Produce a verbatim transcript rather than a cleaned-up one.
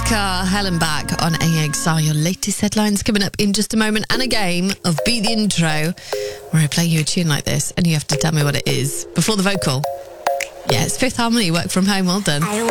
Car, Helen back on A X R. Your latest headlines coming up in just a moment, and a game of Be the Intro, where I play you a tune like this and you have to tell me what it is before the vocal. Yeah, it's Fifth Harmony, Work From Home. Well done.